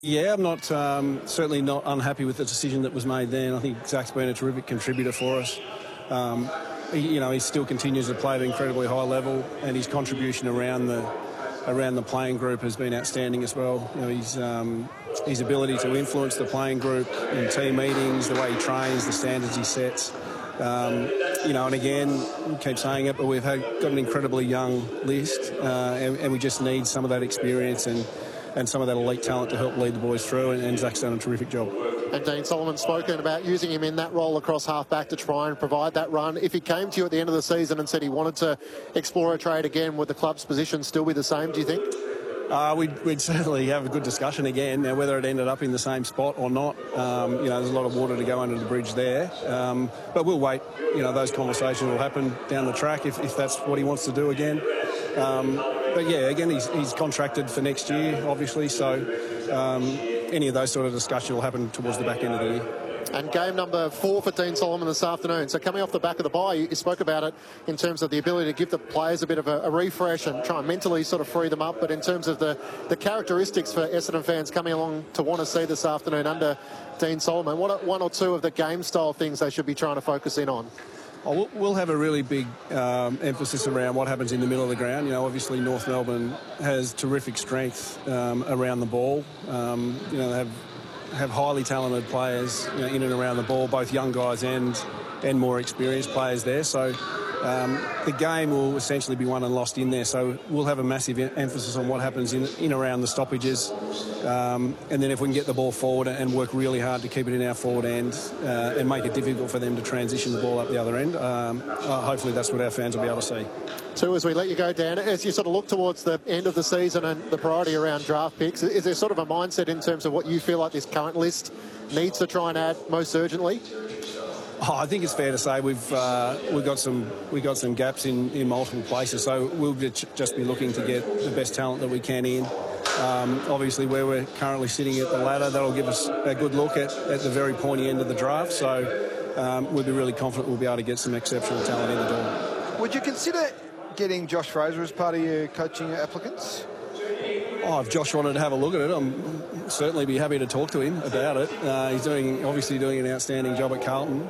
Yeah, I'm not certainly not unhappy with the decision that was made then. I think Zach's been a terrific contributor for us. He still continues to play at an incredibly high level, and his contribution around the playing group has been outstanding as well. His ability to influence the playing group in team meetings, the way he trains, the standards he sets. And again, we keep saying it, but we've got an incredibly young list, and we just need some of that experience and some of that elite talent to help lead the boys through, and Zach's done a terrific job. And Dean Solomon's spoken about using him in that role across half-back to try and provide that run. If he came to you at the end of the season and said he wanted to explore a trade again, would the club's position still be the same, do you think? We'd certainly have a good discussion again. Now, whether it ended up in the same spot or not, there's a lot of water to go under the bridge there. But we'll wait. Those conversations will happen down the track if that's what he wants to do again. But yeah, again, he's contracted for next year, obviously, so any of those sort of discussions will happen towards the back end of the year. And game number 4 for Dean Solomon this afternoon. So coming off the back of the bye, you spoke about it in terms of the ability to give the players a bit of a refresh and try and mentally sort of free them up. But in terms of the characteristics for Essendon fans coming along to want to see this afternoon under Dean Solomon, what are one or two of the game style things they should be trying to focus in on? We'll have a really big emphasis around what happens in the middle of the ground. Obviously North Melbourne has terrific strength around the ball. They have highly talented players in and around the ball, both young guys and more experienced players there. So the game will essentially be won and lost in there. So we'll have a massive emphasis on what happens in around the stoppages. And then if we can get the ball forward and work really hard to keep it in our forward end and make it difficult for them to transition the ball up the other end, hopefully that's what our fans will be able to see. Too, as we let you go, Dan, as you sort of look towards the end of the season and the priority around draft picks, is there sort of a mindset in terms of what you feel like this current list needs to try and add most urgently? I think it's fair to say we've got some gaps in multiple places, so we'll just be looking to get the best talent that we can in. Obviously, where we're currently sitting at the ladder, that'll give us a good look at the very pointy end of the draft. So we'll be really confident we'll be able to get some exceptional talent in the door. Would you consider getting Josh Fraser as part of your coaching applicants? If Josh wanted to have a look at it, I'd certainly be happy to talk to him about it. He's obviously doing an outstanding job at Carlton.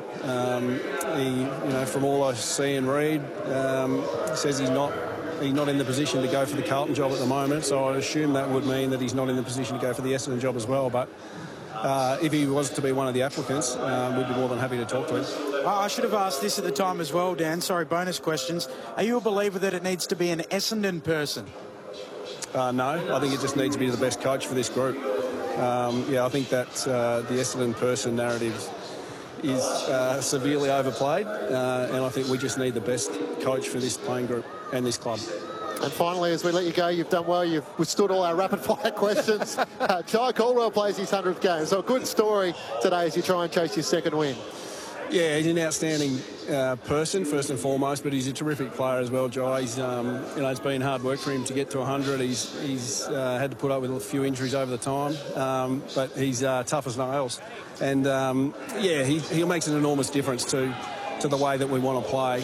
From all I see and read, says he's not in the position to go for the Carlton job at the moment. So I assume that would mean that he's not in the position to go for the Essendon job as well. But if he was to be one of the applicants, we'd be more than happy to talk to him. I should have asked this at the time as well, Dan. Sorry, bonus questions. Are you a believer that it needs to be an Essendon person? No, I think it just needs to be the best coach for this group. I think that the Essendon person narrative is severely overplayed, and I think we just need the best coach for this playing group and this club. And finally, as we let you go, you've done well. You've withstood all our rapid-fire questions. Jai Caldwell plays his 100th game, so a good story today as you try and chase your second win. Yeah, he's an outstanding person, first and foremost, but he's a terrific player as well, Jai. He's, it's been hard work for him to get to 100. He's had to put up with a few injuries over the time, but he's tough as nails. And, he makes an enormous difference to the way that we want to play.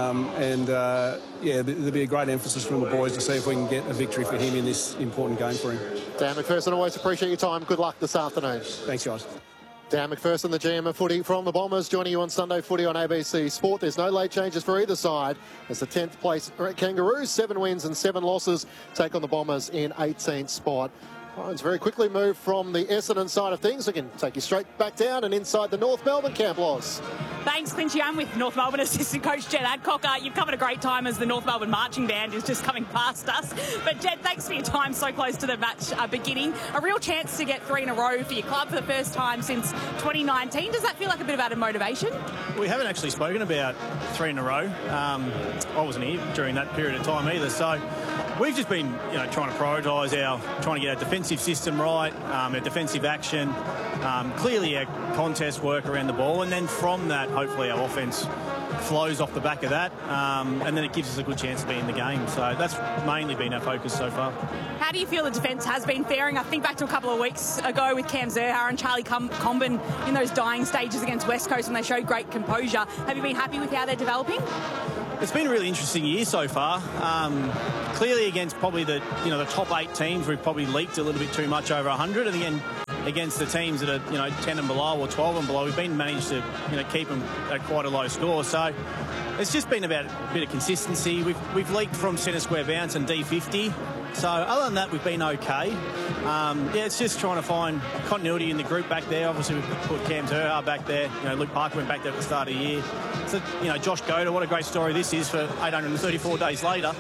There'll be a great emphasis from the boys to see if we can get a victory for him in this important game for him. Dan McPherson, always appreciate your time. Good luck this afternoon. Thanks, guys. Dan McPherson, the GM of footy from the Bombers, joining you on Sunday Footy on ABC Sport. There's no late changes for either side as the 10th place Kangaroos, 7 wins and 7 losses, take on the Bombers in 18th spot. It's very quickly moved from the Essendon side of things. We can take you straight back down and inside the North Melbourne camp, Loz. Thanks, Clinchy. I'm with North Melbourne assistant coach Jed Adcock. You've covered a great time as the North Melbourne marching band is just coming past us. But Jed, thanks for your time so close to the match beginning. A real chance to get 3 in a row for your club for the first time since 2019. Does that feel like a bit of added motivation? We haven't actually spoken about 3 in a row. I wasn't here during that period of time either. So we've just been, trying to prioritise trying to get our defensive system right, our defensive action, clearly our contest work around the ball, and then from that, hopefully our offence flows off the back of that, and then it gives us a good chance to be in the game. So that's mainly been our focus so far. How do you feel the defence has been faring? I think back to a couple of weeks ago with Cam Zerha and Charlie Comben in those dying stages against West Coast when they showed great composure. Have you been happy with how they're developing? It's been a really interesting year so far. Clearly against probably the top 8 teams, we've probably leaked a little bit too much over 100, and again against the teams that are 10 and below or 12 and below, we've been managed to keep them at quite a low score. So it's just been about a bit of consistency. We've leaked from centre square bounce and D50. So other than that, we've been okay. It's just trying to find continuity in the group back there. Obviously, we've put Cam Turhar back there. Luke Parker went back there at the start of the year. So, Josh Goda, what a great story this is for 834 days later.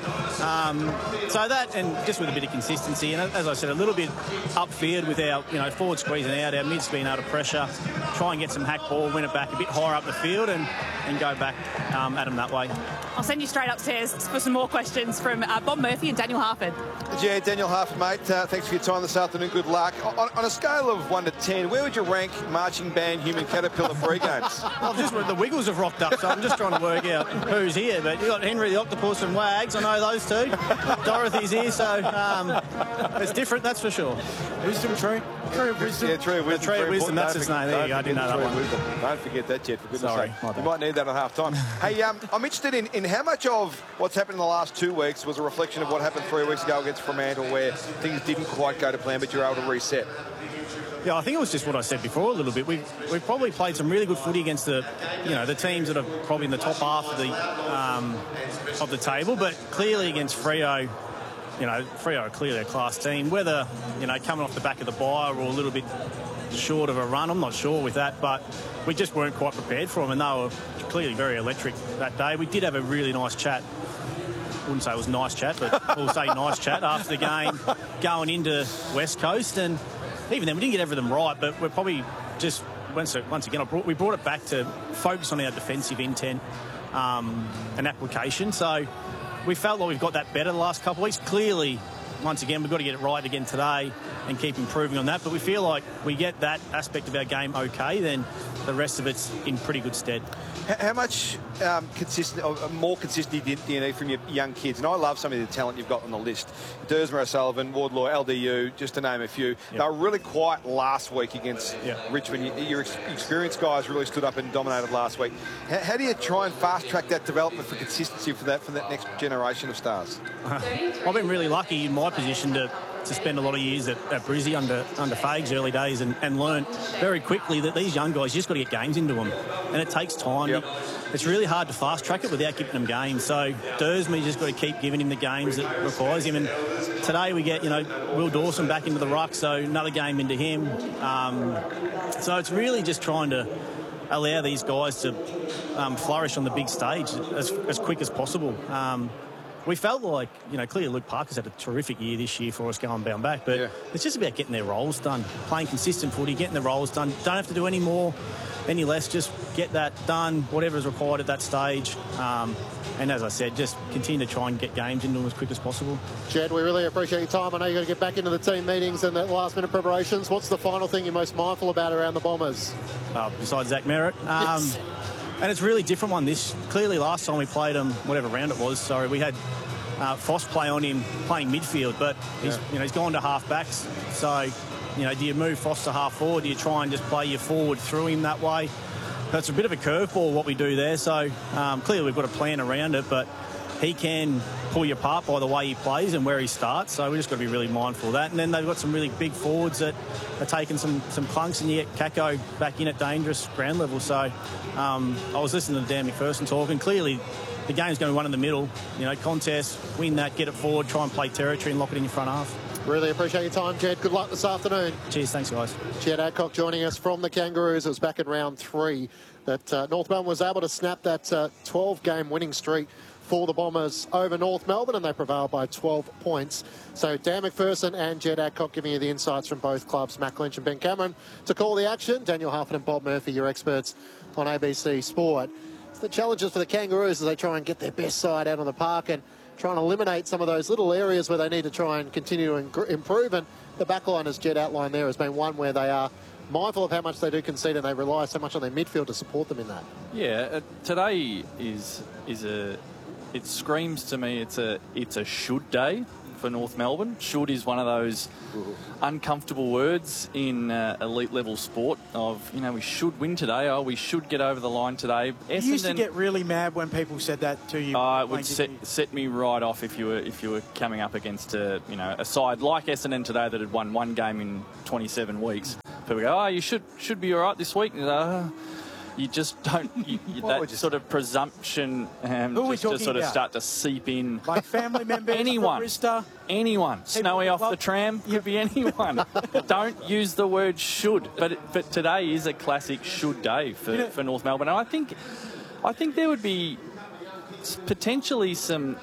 So that, and just with a bit of consistency, and as I said, a little bit upfield with our, forward squeezing out, our mids being under pressure, try and get some hack ball, win it back a bit higher up the field and go back at them that way. I'll send you straight upstairs for some more questions from Bob Murphy and Daniel Harford. Yeah, Daniel Harford, mate, thanks for your time this afternoon. Good luck. On a scale of 1 to 10, where would you rank marching band Human Caterpillar pre-games? Well, the Wiggles have rocked up, so I'm just trying to work out who's here. But you've got Henry the Octopus and Wags. I know those two. Dorothy's here, so it's different, that's for sure. Wisdom Tree. Tree of Wisdom. Yeah, Tree of Wisdom. Tree of Wisdom, that's his name. There you go, I didn't know that one. Don't forget that, Jet, for goodness Sorry, sake. You might need that at half-time. Hey, I'm interested in how much of what's happened in the last 2 weeks was a reflection of what happened 3 weeks ago against Fremantle, where things didn't quite go to plan, but you're able to reset. Yeah, I think it was just what I said before a little bit. We've probably played some really good footy against the teams that are probably in the top half of the table, but clearly against Freo, Freo are clearly a class team. Whether coming off the back of the bye or a little bit short of a run, I'm not sure with that, but we just weren't quite prepared for them, and they were clearly very electric that day. We did have a really nice chat. I wouldn't say it was nice chat, but we'll say nice chat after the game going into West Coast, and even then we didn't get everything right, but we're probably just once again we brought it back to focus on our defensive intent and application. So we felt like we've got that better the last couple of weeks. Clearly, once again, we've got to get it right again today and keep improving on that. But we feel like we get that aspect of our game okay, then the rest of it's in pretty good stead. How much more consistency do you need from your young kids? And I love some of the talent you've got on the list. Dersmer O'Sullivan, Wardlaw, LDU, just to name a few. Yep. They were really quiet last week against Richmond. Your experienced guys really stood up and dominated last week. How do you try and fast-track that development for consistency for that next generation of stars? I've been really lucky in my position to spend a lot of years at Brizzy under Fags early days and learn very quickly that these young guys, you just got to get games into them. And it takes time. Yep. It's really hard to fast-track it without giving them games. So Dersmer, you just got to keep giving him the games that requires him. And today we get, Will Dawson back into the ruck, so another game into him. So it's really just trying to allow these guys to flourish on the big stage as quick as possible. We felt like, clearly Luke Parker's had a terrific year this year for us going bound back, but it's just about getting their roles done, playing consistent footy, getting their roles done. Don't have to do any more, any less, just get that done, whatever is required at that stage. And as I said, just continue to try and get games into them as quick as possible. Jed, we really appreciate your time. I know you've got to get back into the team meetings and the last-minute preparations. What's the final thing you're most mindful about around the Bombers? Besides Zach Merritt. Yes. And it's a really different one. Clearly last time we played him, whatever round it was, we had Foss play on him playing midfield, but he's gone to half-backs. So, do you move Foss to half-forward? Do you try and just play your forward through him that way? That's a bit of a curveball what we do there. So, clearly we've got a plan around it, but he can pull you apart by the way he plays and where he starts. So we just got to be really mindful of that. And then they've got some really big forwards that are taking some clunks, and you get Kako back in at dangerous ground level. So I was listening to Dan McPherson talking. Clearly the game's going to be one in the middle. Contest, win that, get it forward, try and play territory and lock it in your front half. Really appreciate your time, Jed. Good luck this afternoon. Cheers, thanks, guys. Jed Adcock joining us from the Kangaroos. It was back in round 3 that North Melbourne was able to snap that 12-game winning streak for the Bombers over North Melbourne, and they prevailed by 12 points. So Dan McPherson and Jed Adcock giving you the insights from both clubs, Matt Lynch and Ben Cameron, to call the action. Daniel Harford and Bob Murphy, your experts on ABC Sport. It's the challenges for the Kangaroos as they try and get their best side out on the park and try and eliminate some of those little areas where they need to try and continue to improve. And the backline, as Jed outlined there, has been one where they are mindful of how much they do concede, and they rely so much on their midfield to support them in that. Yeah, today is a... It screams to me it's a should day for North Melbourne. Should is one of those uncomfortable words in elite level sport of, we should win today. Oh, we should get over the line today. You used to get really mad when people said that to you. It would set me right off if you were coming up against a side like Essendon today that had won one game in 27 weeks. People go, you should be all right this week. You just don't. That sort of presumption just sort of start to seep in. Like family members, anyone. Snowy off the tram, could be anyone. Don't use the word should. But today is a classic should day for North Melbourne. And I think there would be potentially some.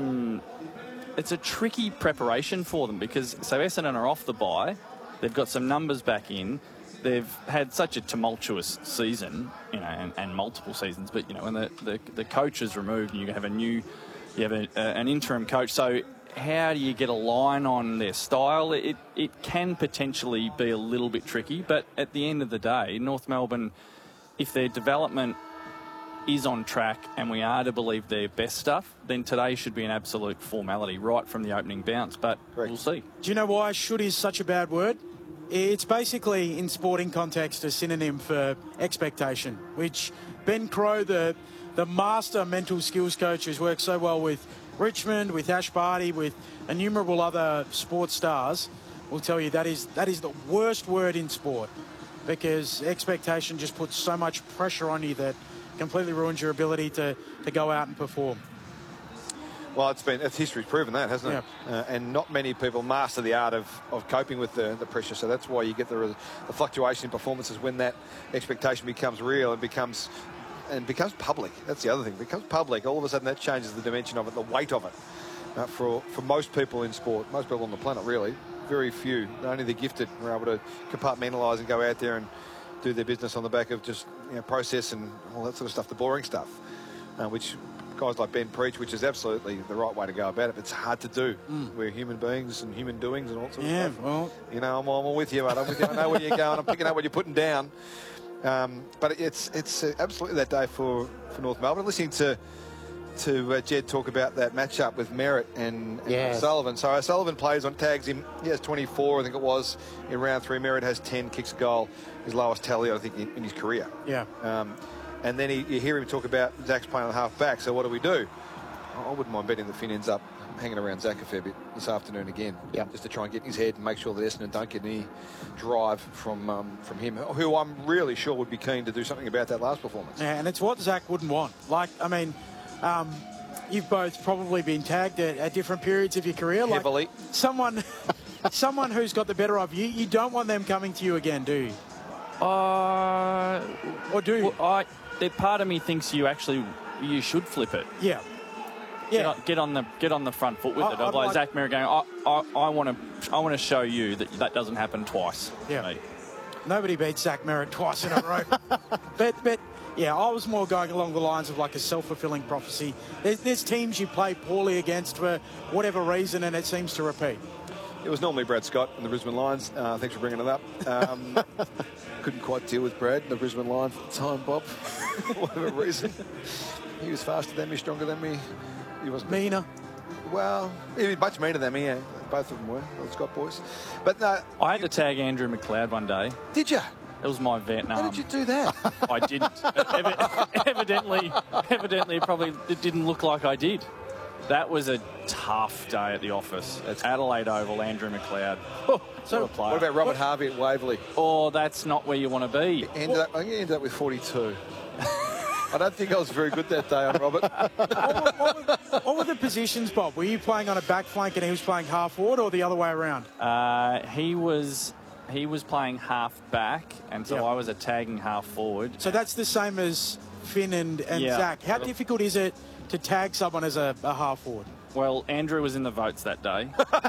It's a tricky preparation for them because Essendon are off the bye. They've got some numbers back in. They've had such a tumultuous season, and multiple seasons. But when the coach is removed and you have an interim coach. So how do you get a line on their style? It can potentially be a little bit tricky. But at the end of the day, North Melbourne, if their development is on track and we are to believe their best stuff, then today should be an absolute formality right from the opening bounce. But we'll see. Do you know why should is such a bad word? It's basically, in sporting context, a synonym for expectation, which Ben Crowe, the master mental skills coach who's worked so well with Richmond, with Ash Barty, with innumerable other sports stars, will tell you that is the worst word in sport, because expectation just puts so much pressure on you that completely ruins your ability to go out and perform. Well, history's proven that, hasn't it? And not many people master the art of coping with the pressure. So that's why you get the fluctuation in performances when that expectation becomes real and becomes public. That's the other thing. It becomes public. All of a sudden, that changes the dimension of it, the weight of it. For most people in sport, most people on the planet, really, very few. Only the gifted are able to compartmentalise and go out there and do their business on the back of just process and all that sort of stuff, the boring stuff, which guys like Ben preach, which is absolutely the right way to go about it. But it's hard to do. We're human beings and human doings and all sorts of stuff. Well, I'm all with you, mate. I'm with you. I know where you're going. I'm picking up what you're putting down. But it's absolutely that day for North Melbourne. Listening to Jed talk about that matchup with Merritt and O'Sullivan. So O'Sullivan tags him. He has 24, I think it was, in round 3. Merritt has 10, kicks a goal, his lowest tally, I think, in his career. Yeah. And then you hear him talk about Zach's playing on the half back. So what do? I wouldn't mind betting the Finn ends up hanging around Zach a fair bit this afternoon again, just to try and get in his head and make sure that Essendon don't get any drive from him, who I'm really sure would be keen to do something about that last performance. Yeah, and it's what Zach wouldn't want. You've both probably been tagged at different periods of your career. Heavily. Someone who's got the better of you, you don't want them coming to you again, do you? Or do you? Part of me thinks you should flip it. Yeah. Get on the front foot with it. Like Zach Merritt going, I want to show you that doesn't happen twice. Yeah. Nobody beats Zach Merritt twice in a row. but yeah, I was more going along the lines of like a self-fulfilling prophecy. There's teams you play poorly against for whatever reason, and it seems to repeat. It was normally Brad Scott and the Brisbane Lions. Thanks for bringing it up. Couldn't quite deal with Brad and the Brisbane Lions at the time, Bob, for whatever reason. He was faster than me, stronger than me. He wasn't meaner. Well, he was much meaner than me, yeah. Both of them were, the Scott boys. But no. I had to tag Andrew McLeod one day. Did you? It was my Vietnam. How did you do that? I didn't. Evidently, it didn't look like I did. That was a tough day at the office. It's Adelaide Oval, Andrew McLeod. So what about Robert Harvey at Waverley? Oh, that's not where you want to be. I think he ended up with 42. I don't think I was very good that day on Robert. What were the positions, Bob? Were you playing on a back flank and he was playing half forward, or the other way around? He was playing half back, and so I was a tagging half forward. So that's the same as Finn and Zach. How difficult is it to tag someone as a half forward? Well, Andrew was in the votes that day.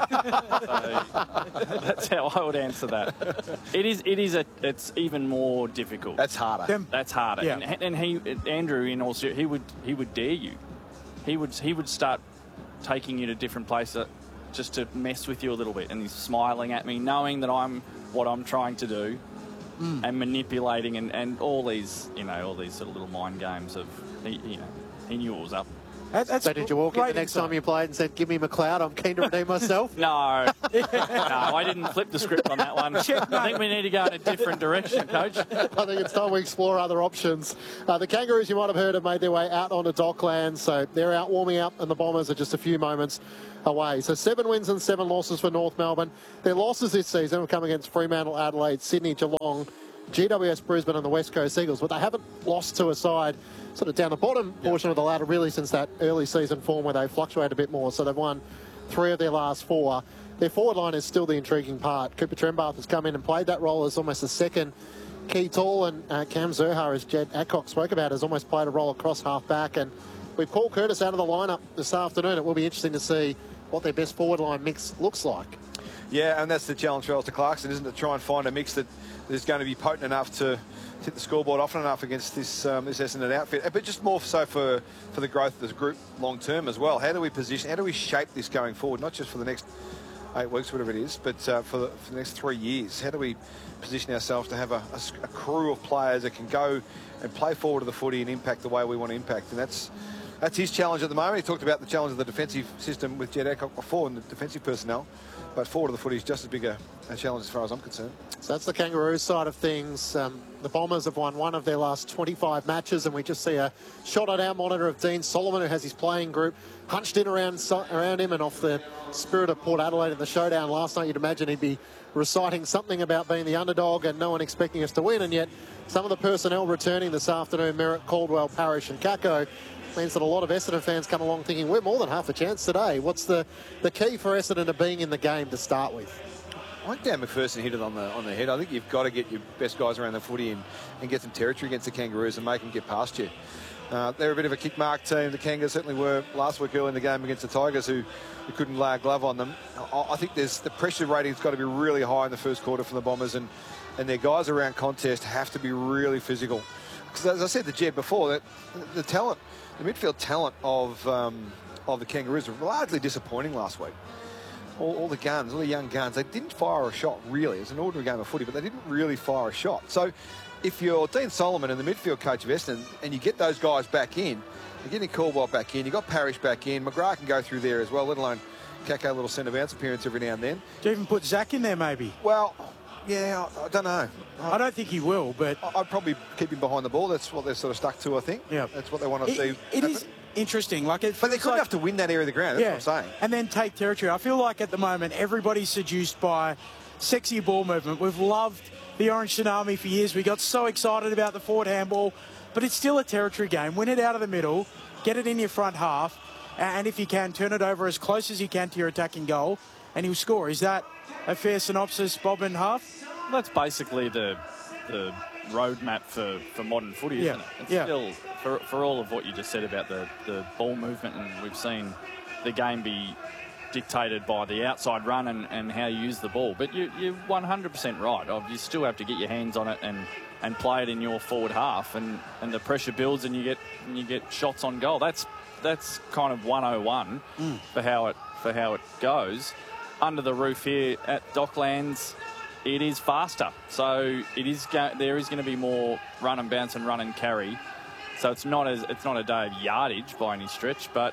So that's how I would answer that. It's even more difficult. That's harder. That's harder. Yeah. And Andrew, in all seriousness, he would dare you. He would start taking you to different places just to mess with you a little bit, and he's smiling at me, knowing that I'm what I'm trying to do, and manipulating and all these sort of little mind games of he knew it was up. So did you walk in the next time you played and said, give me McLeod, I'm keen to redeem myself? No. No, I didn't flip the script on that one. I think we need to go in a different direction, Coach. I think it's time we explore other options. The Kangaroos, you might have heard, have made their way out onto Docklands, so they're out warming up, and the Bombers are just a few moments away. So 7 wins and 7 losses for North Melbourne. Their losses this season have come against Fremantle, Adelaide, Sydney, Geelong, GWS Brisbane and the West Coast Eagles, but they haven't lost to a side sort of down the bottom portion of the ladder really since that early season form where they fluctuate a bit more. So they've won 3 of their last 4. Their forward line is still the intriguing part. Cooper Trembath has come in and played that role as almost the second key tall, and Cam Zurhaar, as Jed Adcock spoke about, has almost played a role across half back. And with Paul Curtis out of the lineup this afternoon, it will be interesting to see what their best forward line mix looks like. Yeah, and that's the challenge for Alistair Clarkson, isn't it? To try and find a mix that is going to be potent enough to hit the scoreboard often enough against this Essendon outfit, but just more so for the growth of the group long term as well. How do we position, how do we shape this going forward, not just for the next 8 weeks, whatever it is, but for the next 3 years? How do we position ourselves to have a crew of players that can go and play forward of the footy and impact the way we want to impact? And that's his challenge at the moment. He talked about the challenge of the defensive system with Jed Adcock before and the defensive personnel. But forward of the footy is just as big a challenge as far as I'm concerned. So that's the Kangaroos side of things. The Bombers have won 1 of their last 25 matches, and we just see a shot on our monitor of Dean Solomon, who has his playing group hunched in around him, and off the spirit of Port Adelaide in the showdown last night, you'd imagine he'd be reciting something about being the underdog and no one expecting us to win, and yet some of the personnel returning this afternoon, Merritt, Caldwell, Parrish and Kako, means that a lot of Essendon fans come along thinking we're more than half a chance today. What's the key for Essendon to being in the game to start with? I think Dan McPherson hit it on the head. I think you've got to get your best guys around the footy and get some territory against the Kangaroos and make them get past you. They're a bit of a kick mark team. The Kangas certainly were last week early in the game against the Tigers, who couldn't lay a glove on them. I think the pressure rating's got to be really high in the first quarter for the Bombers, and their guys around contest have to be really physical. Because as I said to Jed before, that the talent, the midfield talent of the Kangaroos were largely disappointing last week. All the guns, all the young guns, they didn't fire a shot, really. It's an ordinary game of footy, but they didn't really fire a shot. So if you're Dean Solomon and the midfield coach of Essendon and you get those guys back in, you're getting Caldwell back in, you've got Parrish back in, McGrath can go through there as well, let alone Kako, a little centre bounce appearance every now and then. Do you even put Zach in there, maybe? Well, yeah, I don't know. I don't think he will, but I'd probably keep him behind the ball. That's what they're sort of stuck to, I think. Yeah. That's what they want to see. It is interesting. But they're good enough to win that area of the ground. That's what I'm saying. And then take territory. I feel like at the moment everybody's seduced by sexy ball movement. We've loved the Orange Tsunami for years. We got so excited about the forward handball, but it's still a territory game. Win it out of the middle, get it in your front half, and if you can, turn it over as close as you can to your attacking goal, and he'll score. Is that a fair synopsis, Bob and Huff? That's basically the roadmap for modern footy, isn't it? It's still, for all of what you just said about the ball movement, and we've seen the game be dictated by the outside run and how you use the ball. But you're 100% right. You still have to get your hands on it and play it in your forward half, and the pressure builds and you get shots on goal. That's kind of 101 for how it goes. Under the roof here at Docklands, it is faster, so there is going to be more run and bounce and run and carry. So it's not a day of yardage by any stretch, but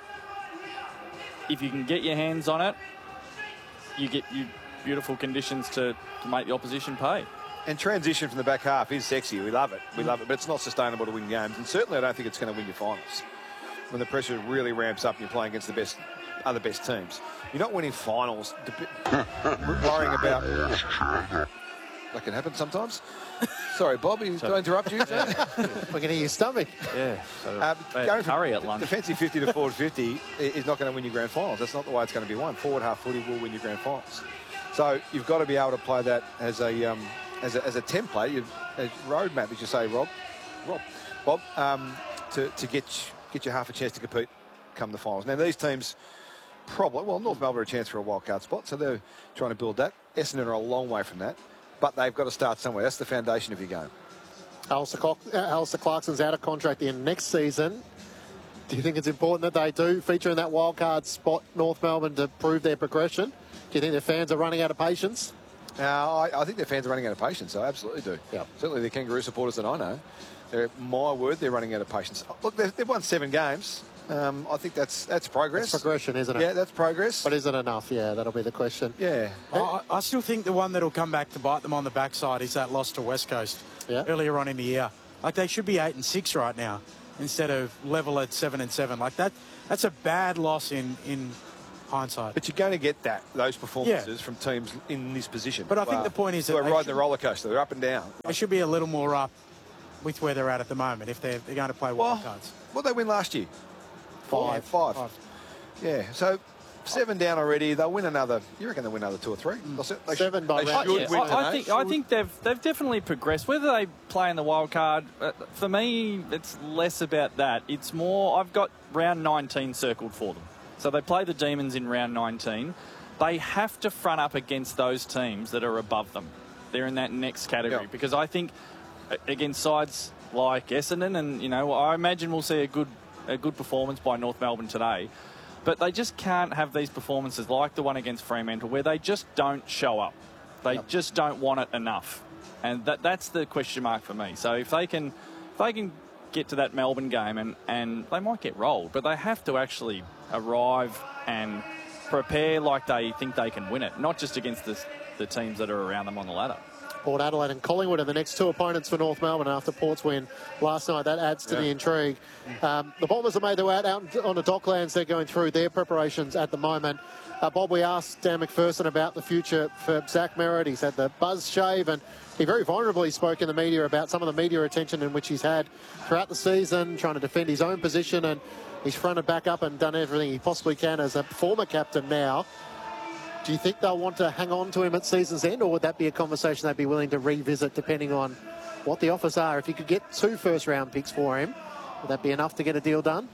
if you can get your hands on it, you get beautiful conditions to make the opposition pay. And transition from the back half is sexy. We love it. We love it, but it's not sustainable to win games. And certainly I don't think it's going to win your finals. When the pressure really ramps up and you're playing against the other best teams. You're not winning finals worrying about... That can happen sometimes. Sorry, Bob, did I interrupt you? We can hear your stomach. Yeah. Going curry at lunch. Defensive 50 to forward 50 is not going to win you grand finals. That's not the way it's going to be won. Forward half footy will win you grand finals. So you've got to be able to play that as a template, a roadmap, as you say, Bob, to get you half a chance to compete come the finals. Now these teams North Melbourne are a chance for a wild card spot, so they're trying to build that. Essendon are a long way from that, but they've got to start somewhere. That's the foundation of your game. Alistair Clarkson's out of contract the end of next season. Do you think it's important that they do feature in that wild card spot, North Melbourne, to prove their progression? Do you think their fans are running out of patience? I think their fans are running out of patience. I absolutely do. Yep. Certainly the Kangaroo supporters that I know. My word, they're running out of patience. Look, they've won 7 games. I think that's progress. That's progression, isn't it? Yeah, that's progress. But is it enough? Yeah, that'll be the question. Yeah. I still think the one that'll come back to bite them on the backside is that loss to West Coast earlier on in the year. Like, they should be 8-6 right now instead of level at 7-7. Like, that's a bad loss in hindsight. But you're going to get those performances from teams in this position. But I think the point is that they're riding the roller coaster. They're up and down. They should be a little more up with where they're at the moment if they're going to play wild cards. What did they win last year? Five. Yeah, so 7 down already. They'll win another. You reckon they'll win another 2 or 3? They 7 by round. I think they've definitely progressed. Whether they play in the wild card, for me, it's less about that. It's more, I've got round 19 circled for them. So they play the Demons in round 19. They have to front up against those teams that are above them. They're in that next category because I think against sides like Essendon, and I imagine we'll see a good performance by North Melbourne today. But they just can't have these performances like the one against Fremantle where they just don't show up. They just don't want it enough. And that's the question mark for me. So if they can get to that Melbourne game and they might get rolled, but they have to actually arrive and prepare like they think they can win it, not just against the teams that are around them on the ladder. Port Adelaide and Collingwood are the next 2 opponents for North Melbourne after Port's win last night. That adds to the intrigue. The Bombers have made their way out on the Docklands. They're going through their preparations at the moment. Bob, we asked Dan McPherson about the future for Zach Merrett. He's had the buzz shave and he very vulnerably spoke in the media about some of the media attention in which he's had throughout the season, trying to defend his own position, and he's fronted back up and done everything he possibly can as a former captain now. Do you think they'll want to hang on to him at season's end, or would that be a conversation they'd be willing to revisit depending on what the offers are? If you could get 2 first-round picks for him, would that be enough to get a deal done?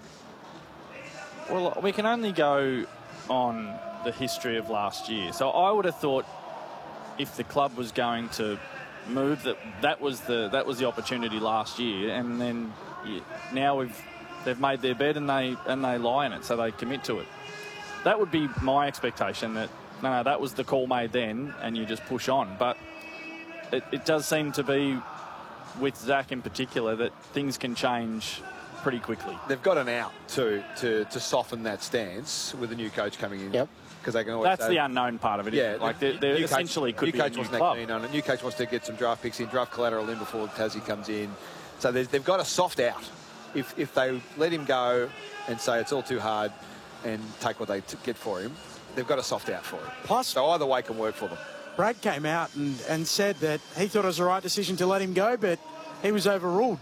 Well, we can only go on the history of last year. So I would have thought if the club was going to move, that was the opportunity last year, and then now they've made their bed and they lie in it, so they commit to it. That would be my expectation, that no, that was the call made then, and you just push on. But it does seem to be, with Zach in particular, that things can change pretty quickly. They've got an out to soften that stance with the new coach coming in. Yep. Because they can always That's the unknown part of it. Yeah, like they're essentially could be a new club. New coach wants to get some draft picks in, draft collateral in before Tassie comes in. So they've got a soft out. If they let him go and say it's all too hard and take what they get for him, they've got a soft out for him. Plus, so either way can work for them. Brad came out and said that he thought it was the right decision to let him go, but he was overruled.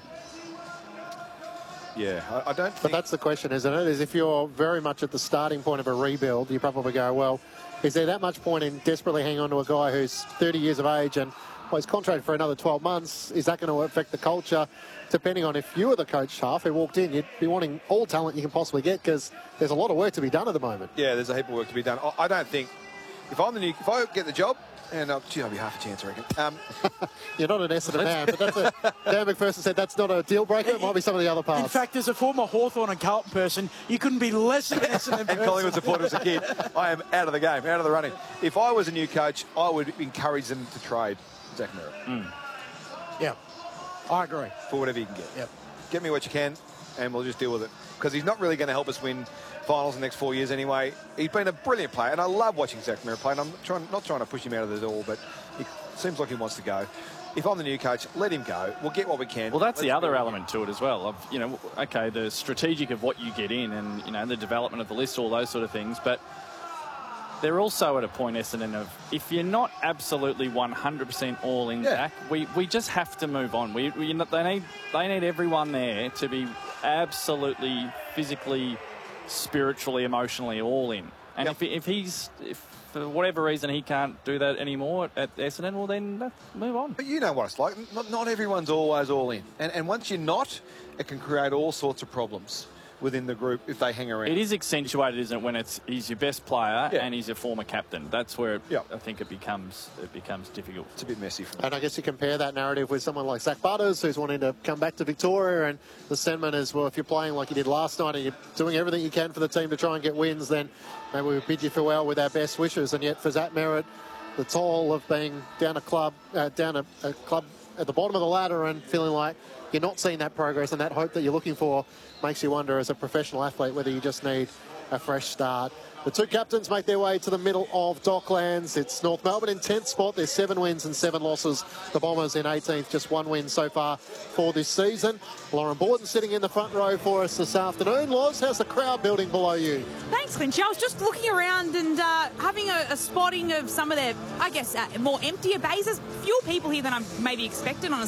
Yeah, I don't think... But that's the question, isn't it? Is if you're very much at the starting point of a rebuild, you probably go, well, is there that much point in desperately hanging on to a guy who's 30 years of age and he's contracted for another 12 months? Is that going to affect the culture? Depending on if you were the coach half who walked in, you'd be wanting all talent you can possibly get because there's a lot of work to be done at the moment. Yeah, there's a heap of work to be done. I don't think... If I get the job... And I'll be half a chance, I reckon. You're not an Essendon man, but that's Dan McPherson said that's not a deal breaker. It might be some of the other parts. In fact, as a former Hawthorn and Carlton person, you couldn't be less of an Essendon person. And Collingwood supporter as a kid, I am out of the game, out of the running. If I was a new coach, I would encourage them to trade Zach Merrett. Yeah, I agree. For whatever you can get. Yep. Get me what you can, and we'll just deal with it. Because he's not really going to help us win finals in the next 4 years anyway. He's been a brilliant player, and I love watching Zach Merrett play, and I'm not trying to push him out of the door, but it seems like he wants to go. If I'm the new coach, let him go. We'll get what we can. Well, that's the other element to it as well. Of, okay, the strategic of what you get in and, the development of the list, all those sort of things. But they're also at a point, Essendon, of if you're not absolutely 100% all in, Zach, we just have to move on. They need everyone there to be absolutely physically, spiritually, emotionally all in. And if for whatever reason he can't do that anymore at Essendon, well then move on. But you know what it's like. Not everyone's always all in. And once you're not, it can create all sorts of problems within the group if they hang around. It is accentuated, isn't it, when he's your best player and he's your former captain. That's where I think it becomes difficult. It's a bit messy for me. And I guess you compare that narrative with someone like Zach Butters, who's wanting to come back to Victoria, and the sentiment is, well, if you're playing like you did last night and you're doing everything you can for the team to try and get wins, then maybe we bid you farewell with our best wishes. And yet for Zach Merrett, the toll of being down a club at the bottom of the ladder and feeling like you're not seeing that progress, and that hope that you're looking for makes you wonder as a professional athlete whether you just need a fresh start. The two captains make their way to the middle of Docklands. It's North Melbourne in 10th spot. There's 7 wins and 7 losses. The Bombers in 18th, just 1 win so far for this season. Lauren Borden sitting in the front row for us this afternoon. Loz, how's the crowd building below you? Thanks, Clinchy. I was just looking around and having a spotting of some of their, I guess, more emptier bases. Fewer people here than I maybe expected on a